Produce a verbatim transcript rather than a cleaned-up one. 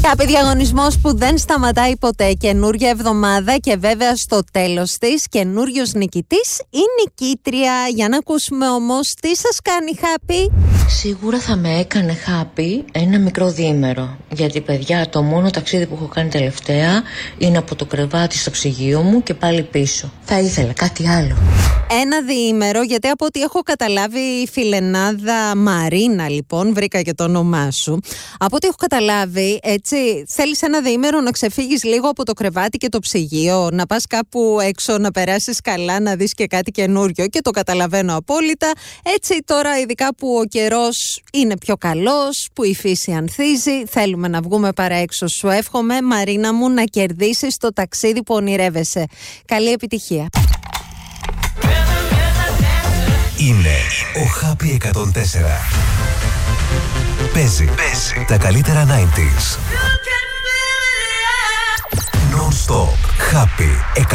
Happy διαγωνισμός που δεν σταματάει ποτέ. Καινούρια εβδομάδα και βέβαια στο τέλος της καινούριος νικητής ή νικήτρια. Για να ακούσουμε όμως τι σας κάνει happy. Σίγουρα θα με έκανε happy ένα μικρό διήμερο. Γιατί παιδιά, το μόνο ταξίδι που έχω κάνει τελευταία είναι από το κρεβάτι στο ψυγείο μου και πάλι πίσω. Θα ήθελα κάτι άλλο. Ένα διήμερο, γιατί από ό,τι έχω καταλάβει η φιλενάδα Μαρίνα, λοιπόν, βρήκα και το όνομά σου. Από ό,τι έχω καταλάβει, έτσι, θέλεις ένα διήμερο να ξεφύγεις λίγο από το κρεβάτι και το ψυγείο, να πας κάπου έξω, να περάσεις καλά, να δεις και κάτι καινούριο, και το καταλαβαίνω απόλυτα. Έτσι τώρα, ειδικά που ο καιρός είναι πιο καλός, που η φύση ανθίζει, θέλουμε να βγούμε παρά έξω. Σου εύχομαι, Μαρίνα μου, να κερδίσεις το ταξίδι που ονειρεύεσαι. Καλή επιτυχία. Είναι ο Happy εκατόν τέσσερα. Παίζει, Παίζει τα καλύτερα ενενήντα. Non-stop. Happy εκατόν τέσσερα.